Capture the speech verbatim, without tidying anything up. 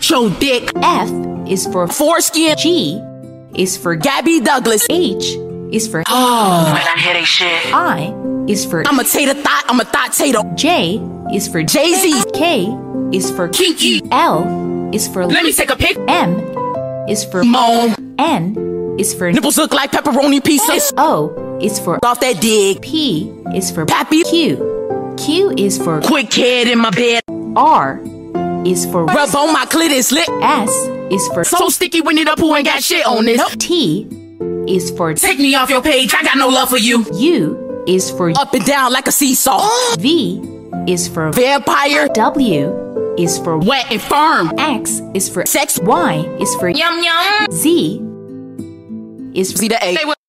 your dick. F is for Foreskin. G is for Gabby Douglas. H is for Oh, Man, I hear they shit. I is for I'm a tater thought. I'm a thought tater. J is for Jay-Z. K is for Kiki. L is for Let me take a pic. M is for Moan. N is for Nipples look like pepperoni pieces. O is for Off that dig. P is for Pappy. Q. Q is for Quick head in my bed. R is for Rub on my clit is lit. S is for So sticky when it up who ain't got shit on this. T is for Take me off your page. I got no love for you. U is for Up and down like a seesaw. V is for Vampire. W is for Wet and firm. X is for Sex. Y is for Yum yum. Z is for See the A.